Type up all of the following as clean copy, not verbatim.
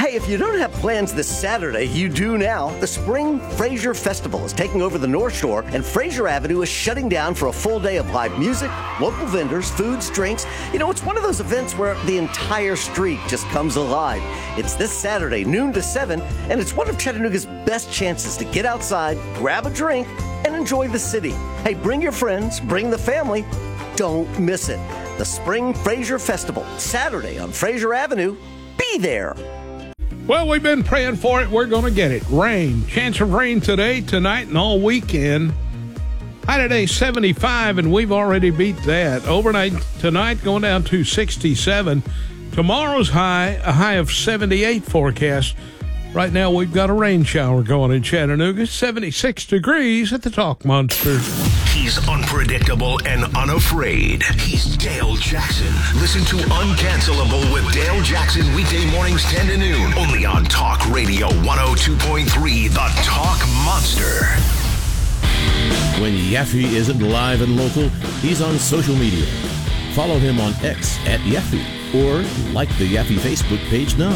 Hey, if you don't have plans this Saturday, you do now. The Spring Fraser Festival is taking over the North Shore, and Fraser Avenue is shutting down for a full day of live music, local vendors, foods, drinks. You know, it's one of those events where the entire street just comes alive. It's this Saturday, noon to 7, and it's one of Chattanooga's best chances to get outside, grab a drink, and enjoy the city. Hey, bring your friends, bring the family. Don't miss it. The Spring Fraser Festival, Saturday on Fraser Avenue. Be there. Well, we've been praying for it. We're going to get it. Rain. Chance of rain today, tonight, and all weekend. High today, 75, and we've already beat that. Overnight tonight, going down to 67. Tomorrow's high, a high of 78 forecast. Right now, we've got a rain shower going in Chattanooga. 76 degrees at the Talk Monster. He's unpredictable and unafraid. He's Dale Jackson. Listen to Uncancelable with Dale Jackson weekday mornings 10 to noon. Only on Talk Radio 102.3, the Talk Monster. When Yaffe isn't live and local, he's on social media. Follow him on X at Yaffe or like the Yaffe Facebook page now.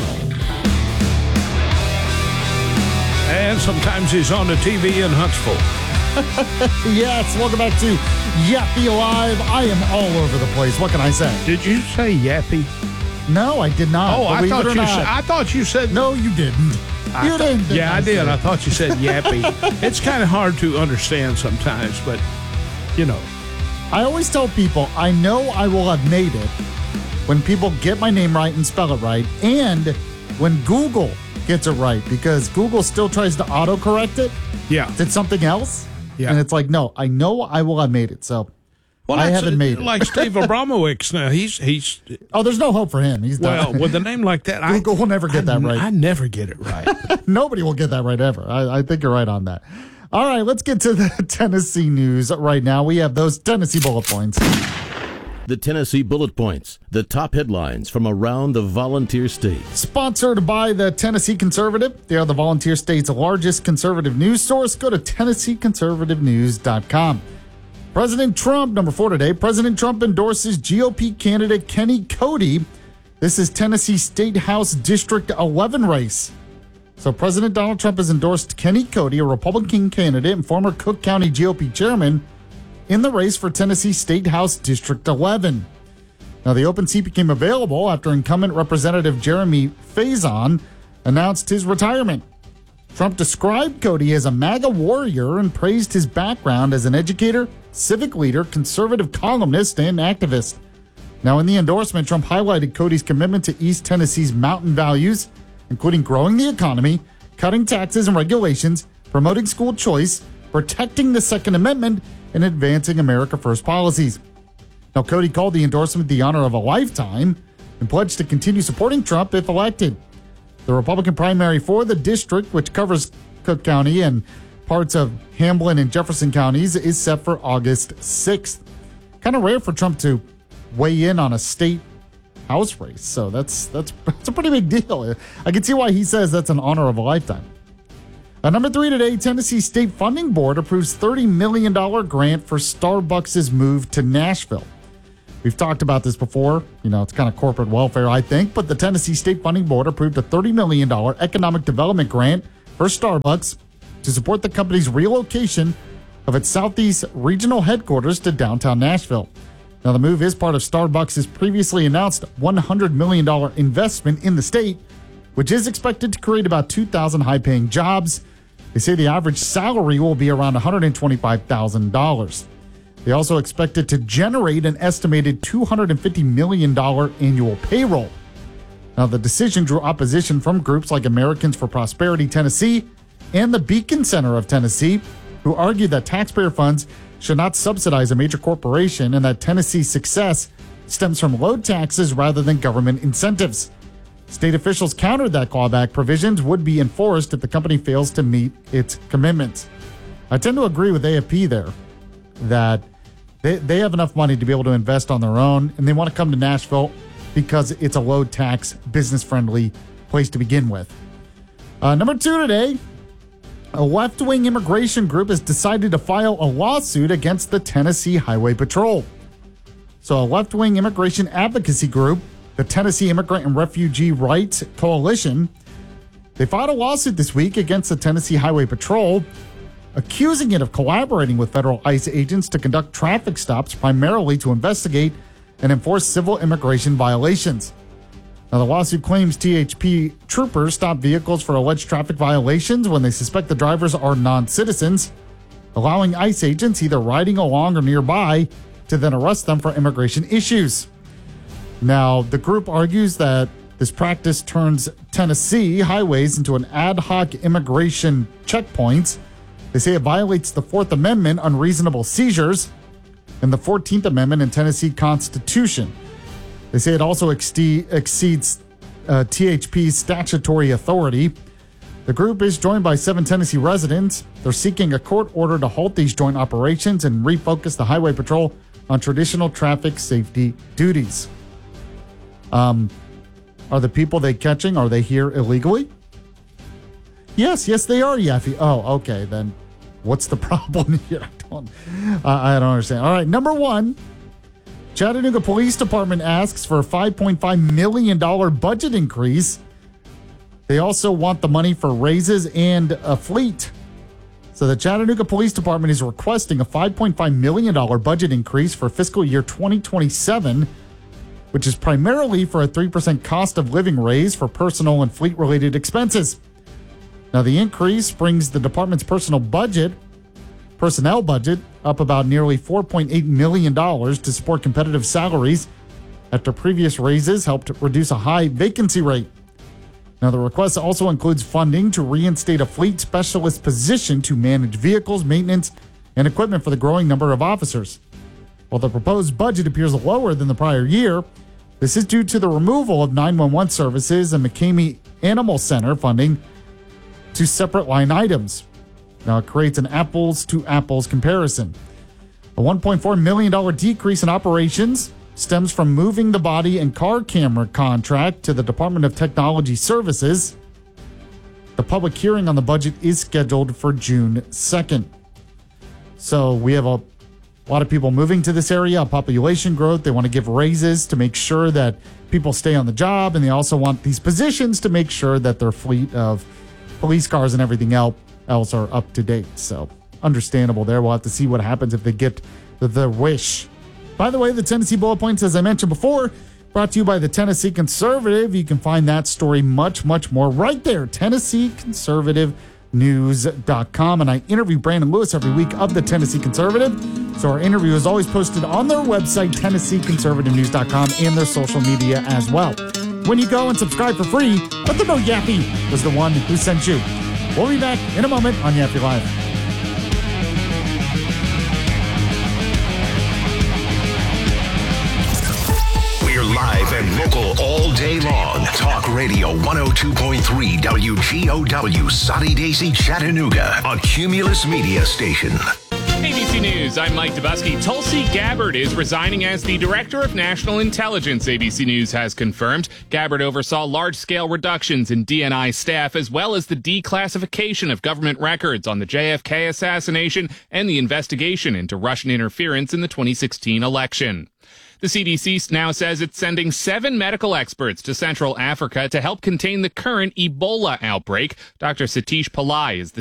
And sometimes he's on the TV in Huntsville. Yes, welcome back to Yaffe Live. I am all over the place. What can I say? Did you say Yappy? No, I did not. Oh, I thought you said. No, you didn't. You didn't. Yeah, I did. I thought you said Yappy. It's kind of hard to understand sometimes, but, you know. I always tell people, I know I will have made it when people get my name right and spell it right, and when Google gets it right, because Google still tries to autocorrect it. Yeah. It's something else. Yeah. And it's like, no, I know I will have made it. So I haven't made it. Like Steve Abramowitz now. He's. Oh, there's no hope for him. He's done. Well, with a name like that, Google will never get that right. I never get it right. Nobody will get that right ever. I think you're right on that. All right, let's get to the Tennessee news right now. We have those Tennessee bullet points. The Tennessee Bullet Points, the top headlines from around the Volunteer State. Sponsored by the Tennessee Conservative. They are the Volunteer State's largest conservative news source. Go to TennesseeConservativeNews.com. President Trump, number 4 today. President Trump endorses GOP candidate Kenny Cody. This is Tennessee State House District 11 race. So President Donald Trump has endorsed Kenny Cody, a Republican candidate and former Cook County GOP chairman, in the race for Tennessee State House District 11. Now, the open seat became available after incumbent Representative Jeremy Faison announced his retirement. Trump described Cody as a MAGA warrior and praised his background as an educator, civic leader, conservative columnist, and activist. Now, in the endorsement, Trump highlighted Cody's commitment to East Tennessee's mountain values, including growing the economy, cutting taxes and regulations, promoting school choice, protecting the Second Amendment, and advancing America First policies. Now, Cody called the endorsement the honor of a lifetime and pledged to continue supporting Trump if elected. The Republican primary for the district, which covers Cook County and parts of Hamlin and Jefferson counties, is set for August 6th. Kind of rare for Trump to weigh in on a state house race, so that's a pretty big deal. I can see why he says that's an honor of a lifetime. Number 3 today, Tennessee State Funding Board approves $30 million grant for Starbucks' move to Nashville. We've talked about this before. You know, it's kind of corporate welfare, I think, but the Tennessee State Funding Board approved a $30 million economic development grant for Starbucks to support the company's relocation of its Southeast regional headquarters to downtown Nashville. Now, the move is part of Starbucks' previously announced $100 million investment in the state, which is expected to create about 2,000 high-paying jobs. They say the average salary will be around $125,000. They also expect it to generate an estimated $250 million annual payroll. Now, the decision drew opposition from groups like Americans for Prosperity Tennessee and the Beacon Center of Tennessee, who argued that taxpayer funds should not subsidize a major corporation and that Tennessee's success stems from low taxes rather than government incentives. State officials countered that clawback provisions would be enforced if the company fails to meet its commitments. I tend to agree with AFP there that they have enough money to be able to invest on their own, and they want to come to Nashville because it's a low-tax, business-friendly place to begin with. Number 2 today, a left-wing immigration group has decided to file a lawsuit against the Tennessee Highway Patrol. So a left-wing immigration advocacy group, the Tennessee Immigrant and Refugee Rights Coalition, They filed a lawsuit this week against the Tennessee Highway Patrol, accusing it of collaborating with federal ICE agents to conduct traffic stops primarily to investigate and enforce civil immigration violations. Now, the lawsuit claims THP troopers stop vehicles for alleged traffic violations when they suspect the drivers are non-citizens, allowing ICE agents either riding along or nearby to then arrest them for immigration issues. Now, the group argues that this practice turns Tennessee highways into an ad hoc immigration checkpoints. They say it violates the Fourth Amendment, unreasonable seizures, and the 14th Amendment in Tennessee Constitution. They say it also exceeds THP's statutory authority. The group is joined by 7 Tennessee residents. They're seeking a court order to halt these joint operations and refocus the Highway Patrol on traditional traffic safety duties. Are the people they catching, are they here illegally? Yes, they are, Yaffe. Oh, okay, then what's the problem here? I don't understand. All right, number 1, Chattanooga Police Department asks for a $5.5 million budget increase. They also want the money for raises and a fleet. So the Chattanooga Police Department is requesting a $5.5 million budget increase for fiscal year 2027, which is primarily for a 3% cost of living raise for personal and fleet-related expenses. Now, the increase brings the department's personnel budget up about nearly $4.8 million to support competitive salaries after previous raises helped reduce a high vacancy rate. Now, the request also includes funding to reinstate a fleet specialist position to manage vehicles, maintenance, and equipment for the growing number of officers. While the proposed budget appears lower than the prior year, this is due to the removal of 911 services and McCamey Animal Center funding to separate line items. Now, it creates an apples-to-apples comparison. A $1.4 million decrease in operations stems from moving the body and car camera contract to the Department of Technology Services. The public hearing on the budget is scheduled for June 2nd. So we have a lot of people moving to this area, population growth. They want to give raises to make sure that people stay on the job, and they also want these positions to make sure that their fleet of police cars and everything else are up to date. So understandable there. We'll have to see what happens if they get the wish. By the way, the Tennessee Bullet Points, as I mentioned before, brought to you by the Tennessee Conservative. You can find that story much more right there, TennesseeConservativeNews.com. And I interview Brandon Lewis every week of the Tennessee Conservative. So our interview is always posted on their website, TennesseeConservativeNews.com, and their social media as well. When you go and subscribe for free, let them know Yaffe was the one who sent you. We'll be back in a moment on Yaffe Live. We're live and local all day long. Talk Radio 102.3 WGOW, Soddy Daisy, Chattanooga, a Cumulus Media station. ABC News, I'm Mike Dubusky. Tulsi Gabbard is resigning as the Director of National Intelligence, ABC News has confirmed. Gabbard oversaw large-scale reductions in DNI staff as well as the declassification of government records on the JFK assassination and the investigation into Russian interference in the 2016 election. The CDC now says it's sending 7 medical experts to Central Africa to help contain the current Ebola outbreak. Dr. Satish Pillai is the